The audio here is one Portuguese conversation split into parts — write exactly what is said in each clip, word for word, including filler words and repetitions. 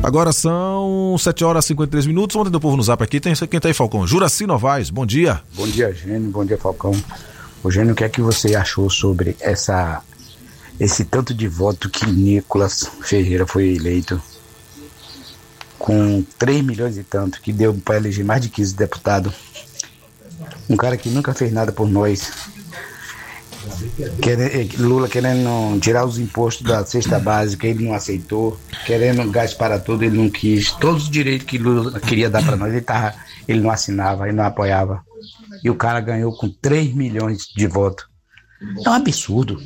Agora são sete horas e cinquenta e três minutos. Vamos atender o povo no zap aqui. Tem quem tá aí, Falcão? Juraci Novaes, bom dia. Bom dia, Gênio. Bom dia, Falcão. Ô, Gênio, o que é que você achou sobre essa, esse tanto de voto que Nicolas Ferreira foi eleito? Com três milhões e tanto, que deu para eleger mais de quinze deputados. Um cara que nunca fez nada por nós. Querendo, Lula querendo tirar os impostos da cesta básica, ele não aceitou. Querendo gás para tudo, ele não quis. Todos os direitos que Lula queria dar para nós, ele, tava, ele não assinava, ele não apoiava. E o cara ganhou com três milhões de votos. É um absurdo.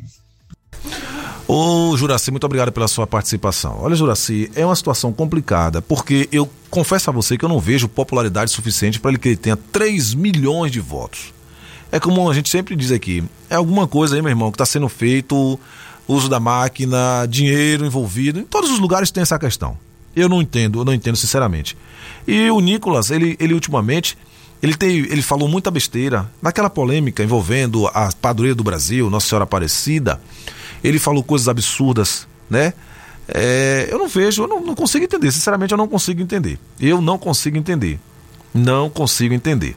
Ô Juraci, muito obrigado pela sua participação. Olha, Juraci, é uma situação complicada, porque eu confesso a você que eu não vejo popularidade suficiente para ele que ele tenha três milhões de votos. É como a gente sempre diz aqui, é alguma coisa aí, meu irmão, que está sendo feito, uso da máquina, dinheiro envolvido, em todos os lugares tem essa questão. Eu não entendo, eu não entendo sinceramente. E o Nicolas, ele, ele ultimamente, ele, tem, ele falou muita besteira, naquela polêmica envolvendo a padroeira do Brasil, Nossa Senhora Aparecida, ele falou coisas absurdas, né? É, eu não vejo, eu não, não consigo entender, sinceramente eu não consigo entender. Eu não consigo entender, não consigo entender.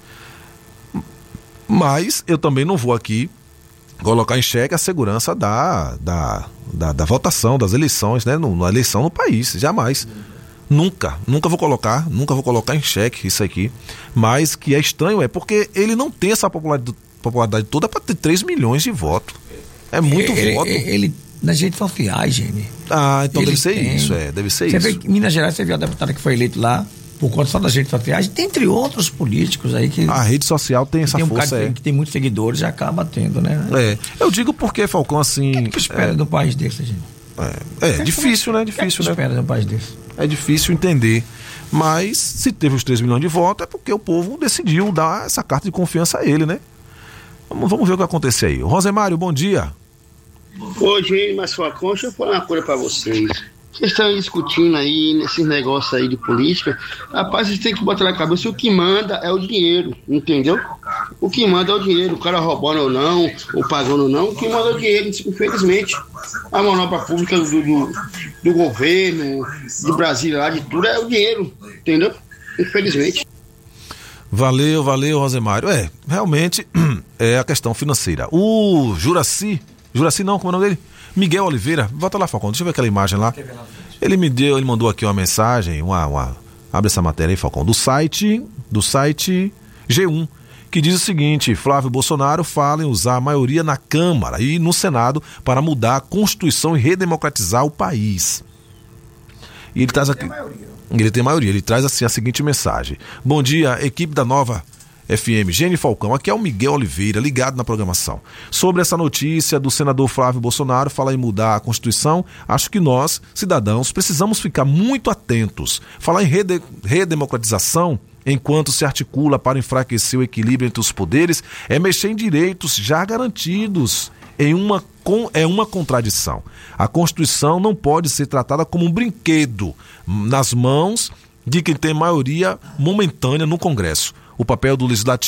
Mas eu também não vou aqui colocar em xeque a segurança da, da, da, da votação, das eleições, né? No, na eleição no país, jamais. Nunca, nunca vou colocar, nunca vou colocar em xeque isso aqui. Mas que é estranho é porque ele não tem essa popularidade, popularidade toda para ter três milhões de votos. É muito ele, voto. Ele, ele na gente vai fiar, gente. Ah, então ele deve ser tem. isso, é, deve ser você isso. Vê que em Minas Gerais, você viu a deputada que foi eleita lá por conta só da gente viagem, dentre outros políticos aí que... A rede social tem essa tem um força, cara é. que tem muitos seguidores e acaba tendo, né? É, eu digo porque, Falcão, assim... O que, é que espera é, de um país desse, gente? É, é, é difícil, né? Difícil, o que né? espera de um país desse? É difícil entender. Mas, se teve os três milhões de votos, é porque o povo decidiu dar essa carta de confiança a ele, né? Vamos, vamos ver o que vai acontecer aí. Rosemário, bom dia. Ô, gente, mas Falcão, deixa eu falar uma coisa pra vocês. Vocês estão discutindo aí nesses negócios aí de política. Rapaz, vocês têm que botar na cabeça, o que manda é o dinheiro, entendeu? O que manda é o dinheiro, o cara roubando ou não, ou pagando ou não, o que manda é o dinheiro, infelizmente. A manobra pública do, do, do governo, de Brasília, lá de tudo, é o dinheiro, entendeu? Infelizmente. Valeu, valeu, Rosemário. É, realmente é a questão financeira. O Juraci, Juraci não, como é o nome dele? Miguel Oliveira, volta lá, Falcão, deixa eu ver aquela imagem lá. Ele me deu, ele mandou aqui uma mensagem, uma, uma, abre essa matéria aí, Falcão, do site, do site G um, que diz o seguinte: Flávio Bolsonaro fala em usar a maioria na Câmara e no Senado para mudar a Constituição e redemocratizar o país. E ele traz aqui, ele tem maioria, ele traz assim a seguinte mensagem: bom dia, equipe da Nova F M, Gênio Falcão, aqui é o Miguel Oliveira, ligado na programação. Sobre essa notícia do senador Flávio Bolsonaro falar em mudar a Constituição, acho que nós, cidadãos, precisamos ficar muito atentos. Falar em rede, redemocratização, enquanto se articula para enfraquecer o equilíbrio entre os poderes, é mexer em direitos já garantidos. Em uma, é uma contradição. A Constituição não pode ser tratada como um brinquedo nas mãos de quem tem maioria momentânea no Congresso. O papel do Legislativo